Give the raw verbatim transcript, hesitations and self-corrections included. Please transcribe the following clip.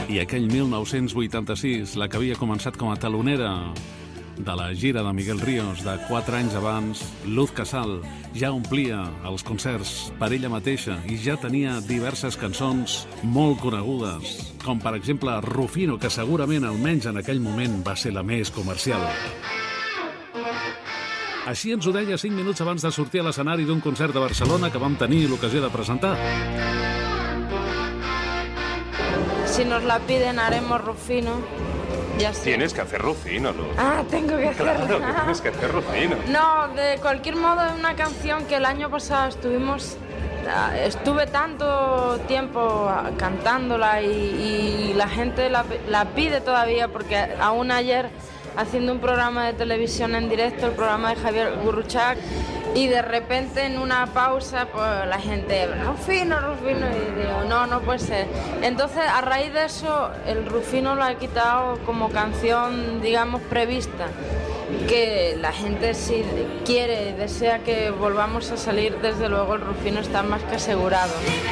I aquell mil nou-cents vuitanta-sis, la que havia començat com a talonera de la gira de Miguel Ríos de quatre anys abans, Luz Casal ja omplia els concerts per ella mateixa i ja tenia diverses cançons molt conegudes, com per exemple Rufino, que segurament almenys en aquell moment va ser la més comercial. Així ens ho deia cinc minuts abans de sortir a l'escenari d'un concert de Barcelona que vam tenir l'ocasió de presentar. Si nos la piden, haremos Rufino. Ya sé. Tienes que hacer Rufino, Luz. Ah, tengo que hacerlo. Claro que tienes que hacer Rufino. No, de cualquier modo es una canción que el año pasado estuvimos... Estuve tanto tiempo cantándola y, y la gente la, la pide todavía, porque aún ayer haciendo un programa de televisión en directo, el programa de Javier Gurruchac, y de repente en una pausa pues la gente, Rufino, Rufino, y digo, no, no puede ser. Entonces a raíz de eso el Rufino lo ha quitado como canción, digamos, prevista, que la gente si quiere, desea que volvamos a salir, desde luego el Rufino está más que asegurado.